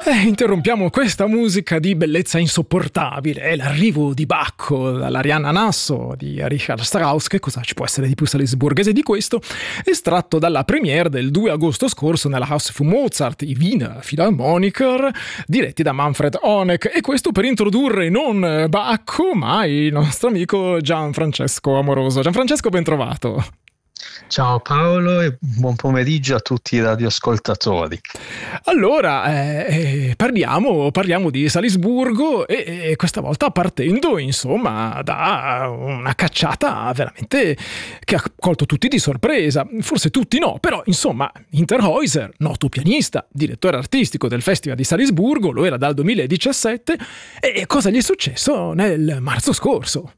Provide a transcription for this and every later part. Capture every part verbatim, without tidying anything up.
Eh, interrompiamo questa musica di bellezza insopportabile. È l'arrivo di Bacco dall'Arianna Nasso di Richard Strauss. Che cosa ci può essere di più salisburghese di questo? Estratto dalla premiere del due agosto scorso nella Haus für Mozart, i Wiener Philharmoniker, diretti da Manfred Honeck. E questo per introdurre non Bacco, ma il nostro amico Gianfrancesco Amoroso. Gianfrancesco, ben trovato. Ciao Paolo e buon pomeriggio a tutti i radioascoltatori. Allora, eh, parliamo, parliamo di Salisburgo e, e questa volta partendo insomma da una cacciata veramente che ha colto tutti di sorpresa, forse tutti no, però insomma Interhäuser, noto pianista, direttore artistico del Festival di Salisburgo, lo era dal duemiladiciassette, e cosa gli è successo nel marzo scorso?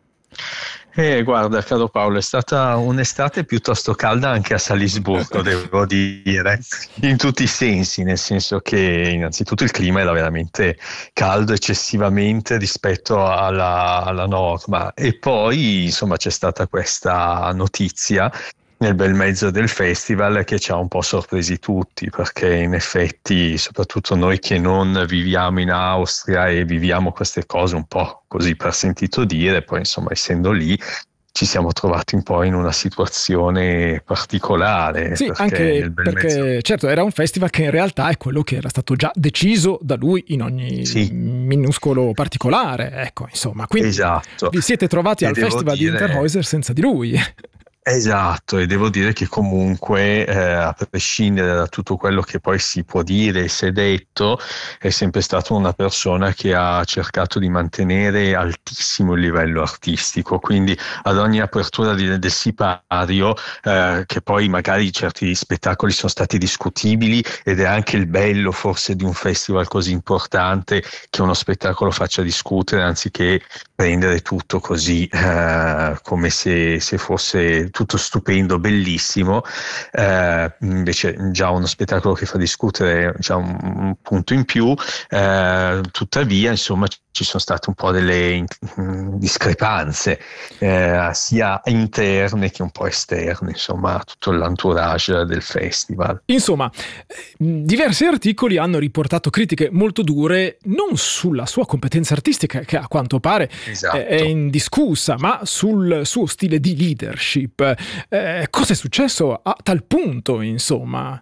Eh, guarda, caro Paolo, è stata un'estate piuttosto calda anche a Salisburgo, devo dire, in tutti i sensi, nel senso che innanzitutto il clima era veramente caldo, eccessivamente rispetto alla, alla norma, e poi insomma c'è stata questa notizia nel bel mezzo del festival che ci ha un po' sorpresi tutti, perché in effetti soprattutto noi che non viviamo in Austria e viviamo queste cose un po' così per sentito dire, poi insomma essendo lì ci siamo trovati un po' in una situazione particolare. Sì, perché anche perché mezzo... certo era un festival che in realtà è quello che era stato già deciso da lui in ogni sì. minuscolo particolare, ecco, insomma, quindi esatto. vi siete trovati e al Festival dire... di Interhäuser senza di lui. Esatto, e devo dire che comunque eh, a prescindere da tutto quello che poi si può dire e si è detto, è sempre stato una persona che ha cercato di mantenere altissimo il livello artistico, quindi ad ogni apertura di, del sipario, eh, che poi magari certi spettacoli sono stati discutibili, ed è anche il bello forse di un festival così importante, che uno spettacolo faccia discutere anziché prendere tutto così eh, come se, se fosse tutto stupendo, bellissimo. Eh, invece già uno spettacolo che fa discutere già un, un punto in più, eh, tuttavia insomma ci sono state un po' delle discrepanze eh, sia interne che un po' esterne, insomma tutto l'entourage del festival. Insomma, diversi articoli hanno riportato critiche molto dure non sulla sua competenza artistica, che a quanto pare esatto. è indiscussa, ma sul suo stile di leadership. Eh, cosa è successo a tal punto, insomma?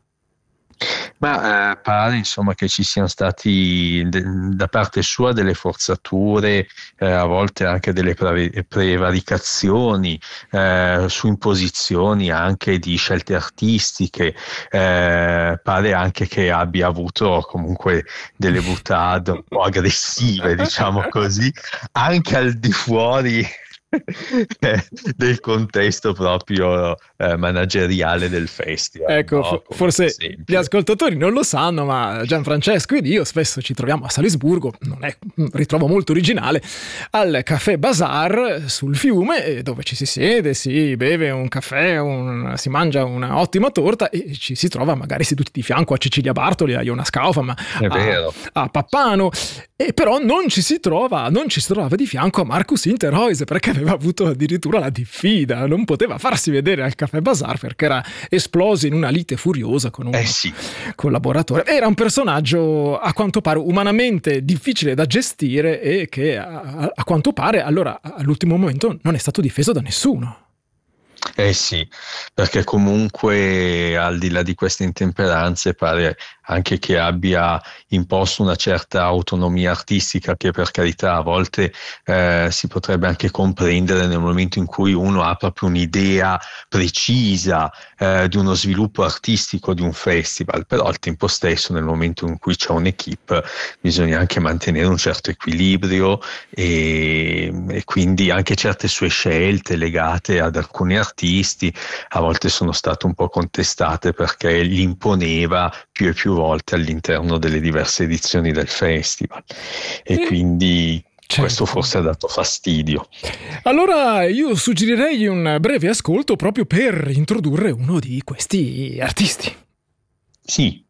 Ma eh, pare insomma che ci siano stati de- da parte sua delle forzature, eh, a volte anche delle pre- prevaricazioni eh, su imposizioni anche di scelte artistiche. Eh, pare anche che abbia avuto comunque delle boutade un po' aggressive, diciamo così, anche al di fuori del contesto proprio eh, manageriale del festival. Ecco, no? f- forse gli ascoltatori non lo sanno, ma Gianfrancesco ed io spesso ci troviamo a Salisburgo, non è un ritrovo molto originale, al Café Bazar sul fiume, dove ci si siede, si beve un caffè, un, si mangia una ottima torta e ci si trova magari seduti di fianco a Cecilia Bartoli, a Jonas Kaufmann, a, a Pappano, e però non ci si trova, non ci si trova di fianco a Markus Interhäuser, perché aveva avuto addirittura la diffida, non poteva farsi vedere al Café Bazar perché era esploso in una lite furiosa con un eh sì. collaboratore. Era un personaggio a quanto pare umanamente difficile da gestire e che a, a quanto pare allora all'ultimo momento non è stato difeso da nessuno. Eh sì, perché comunque al di là di queste intemperanze pare anche che abbia imposto una certa autonomia artistica che, per carità, a volte eh, si potrebbe anche comprendere nel momento in cui uno ha proprio un'idea precisa eh, di uno sviluppo artistico di un festival, però al tempo stesso nel momento in cui c'è un'equipe bisogna anche mantenere un certo equilibrio e, e quindi anche certe sue scelte legate ad alcuni artisti a volte sono state un po' contestate perché li imponeva più e più volte all'interno delle diverse edizioni del festival e eh, quindi certo. Questo forse ha dato fastidio. Allora io suggerirei un breve ascolto proprio per introdurre uno di questi artisti. Sì.